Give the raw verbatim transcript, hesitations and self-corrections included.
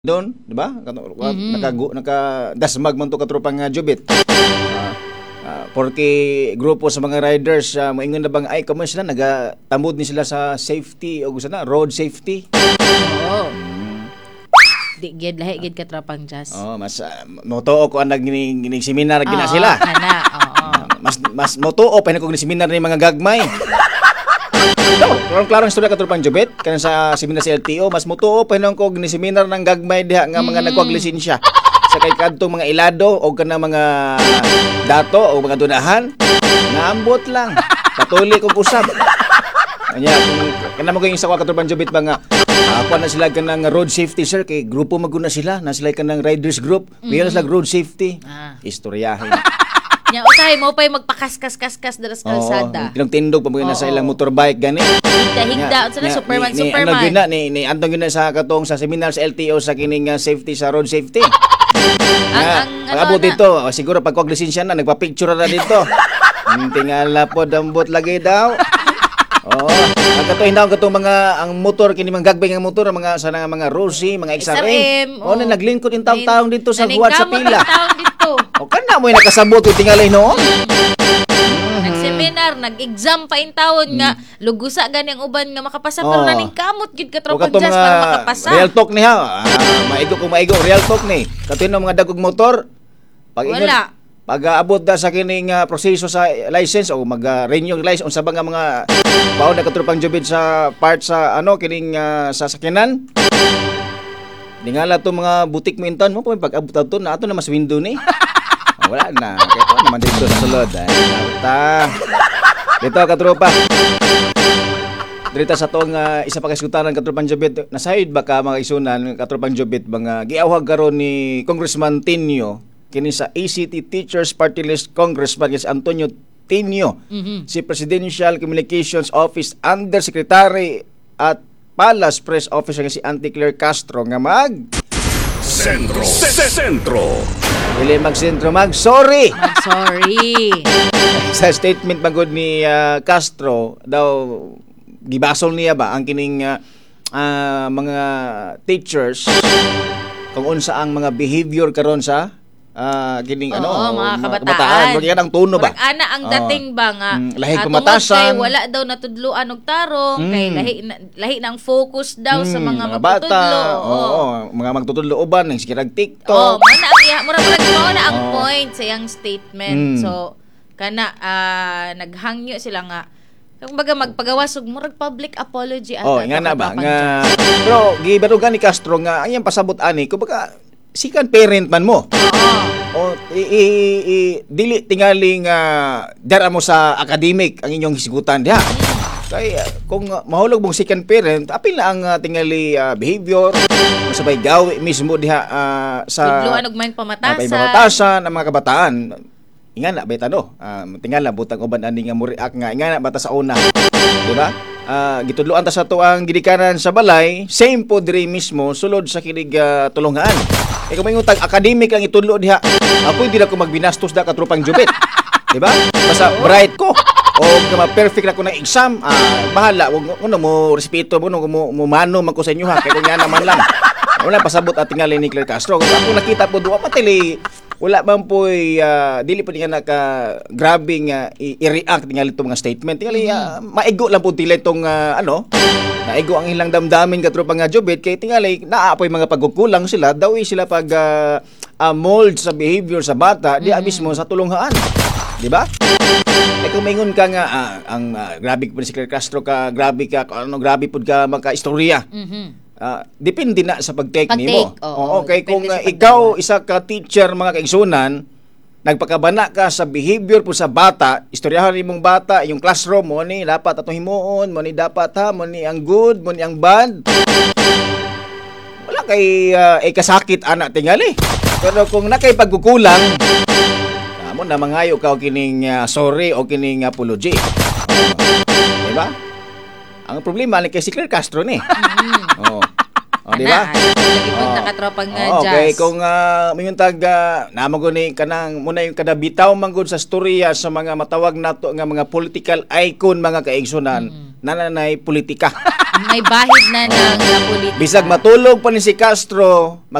doon, di ba? Mhm. Nakagu nakadasmag man to katropang uh, Jubit. Uh, uh, porque grupo sa mga riders uh, moingon na bang ay kamo sila nagatambod ni sila sa safety o gusto na road safety. Oo. Mm. Di gid lahi gid ka tropang jazz. Oh, mas uh, motuo ko ang naging gining seminar gina Oo, sila. Ana, oo. Mas mas motuo pa na kog ni seminar ni mga gagmay. Klaro klaro ang istorya katropang Jubit kan sa seminar sa L T O mas motuo pa nang kog ni seminar ng gagmay diha nga mga Mm. nagkuag lisensya sa kay kadtong mga ilado o kana mga dato o mga dunahan naambot lang patuloy kog usab anya kana mo kay isa ka katropang Jubit ba nga ako na sila kanang road safety sir kay grupo maguna sila na sila kanang riders group mayroon sila road safety Ah. istoryahin. Nya usahay mo pay magpakaskas-kaskas dira sa kalsada. Oo, tinugtindog pa mo na sa Oo. ilang motorbike gani. Higda-higda unsa na Nya, Superman ni, ni, Superman. Ano gina ni ni antong gina sa katong sa seminar sa L T O sa kining uh, safety sa road safety. Ang Nga, ang pag-abot ano na- dito, oh, siguro pag kuag lisensya na nagpa-picture na dito. Ang tingala po dambot lagi daw. Oo, nagkatuhin daw katong mga ang motor kini mga gagbay nga motor ang mga sana mga Rossi, mga X R M. X R M, Oh, na oh. naglingkod in taong-taong dito sa huwad sa Naningkamot pila. ang taon dito. O kana mo nakasabot yung tingalay no? Nag-seminar, nag-exam pa in taon nga lugusa gani ang uban nga makapasa pero Oo. naning kamot gid ka O tropang kato jazz mga para makapasa. real talk ni ha. Ah, maigo kung maigo real talk ni. Katuin ng mga dagog motor. Pag ingon, Wala. pag aabot da sa kining uh, proseso sa license o mag-renew uh, license unsa ba nga mga baon na katropang Jubit sa part sa ano kining uh, sa sakyanan. Dingala to mga butik mo inton mo pag abot ato na ato na mas window ni. Ah, wala na. Kaya to naman dito sa sulod. Ay, narta. Dito katropa. Dito sa tong uh, isa pa kasugtanan katropang Jubit. Nasayod ba ka mga isunan katropang Jubit mga giawhag karon ni Congressman Tinio kini sa A C T Teachers Party List Congressman si Antonio Tinio, Mhm. si Presidential Communications Office Undersecretary at Palace Press Officer nga si Auntie Claire Castro nga mag Sentro. Sentro. dili magsentro mag sorry Mag sorry. sa statement magod ni ah, Castro daw gibasol niya ba ang kining ah, ah, mga teachers kung unsa ang mga behavior karon sa ah, kining ano Oo, mga kabataan. Murag yan ang tono ba? Murag ana ang Oo. dating ba nga Mm, lahi ah, kumatasan. tungod kay wala daw natudloan og tarong Mm. kay lahi na, lahi na ang focus daw sa Mm, mga bata, magtutudlo. oo, mga magtutudlo uban ng sikirag Oh, TikTok. mo na ang iya- murag murag mo na ang Oo. point sa iyang Mm. statement. So kana ah, naghangyo sila nga kumbaga magpagawas og murag public apology ata. Oh, nga na ba? Kapag- Nga, pero gibarugan ni Castro nga ayang pasabot ani ko baka sikan parent man mo. Oo. O i, i, i dili tingali nga dara mo sa academic ang inyong hisgutan diha. Kay uh, kung uh, mahulog mong second parent, apil na ang uh, tingali uh, behavior sabay gawi mismo diha uh, sa Tudloan og mayong pamatasan. Mapay pamatasan ang mga kabataan. Inga na beta no. Um, tingala butang uban ani nga mo react nga inga na bata sa una. Di ba? Ah, gitudloan ta sa to ang gidikanan sa balay, same po diri mismo sulod sa kinig uh, tulungan. E kung may tag academic ang itudlo diha, ako hindi na ko magbinastos da katropang Jubit. Di ba? Basta bright ko. O kung perfect na ko ng exam, ah, bahala. Huwag mo, mo respeto mo, mo, mo mano man ko sa inyo ha. Kaya kung yan naman lang. Wala pasabot at tingali ni Claire Castro. Kung ako nakita po doon, matili, wala man po, uh, dili po niya naka grabe nga i- i-react tingali itong mga statement. Tingali, ah, maigo lang po tila itong, ah, ano, naigo ang ilang damdamin katropang nga Jubit. Kaya tingali, naapoy mga pagkukulang sila, daw eh sila pag ah, ah, mold sa behavior sa bata, di abis mo sa tulunghaan. Di ba? Eh kung maingon ka nga ah, ang ah, grabe po si Claire Castro ka, grabe ka, kung ano grabe pud ka magka-istorya. Mhm. Ah, depende na sa pag-take Pag-take, nimo. oo. Okay, kung Depende ah, sa ikaw paggawa. isa ka teacher mga kaigsunan, nagpakabana ka sa behavior po sa bata, istoryahan nimong bata, yung classroom mo ni dapat atong himuon, mo ni dapat ha, mo ni ang good, mo ni ang bad. Wala kay uh, eh, kasakit anak tingali. Pero kung nakay pagkukulang, amo na mangayo ka og kining ah, sorry o kining apology. Oh, di ba? Ang problema ni kay si Claire Castro ni. Oh. Oh, di ba? Ana, lagi po Oo. nakatropang nga Oo, jazz. okay, kung uh, mingon tag uh, namo guni kanang muna yung kada bitaw manggod sa storya sa mga matawag nato nga mga political icon mga kaigsunan. nananay politika. May bahid na ng uh, politika. Bisag matulog pa ni si Castro,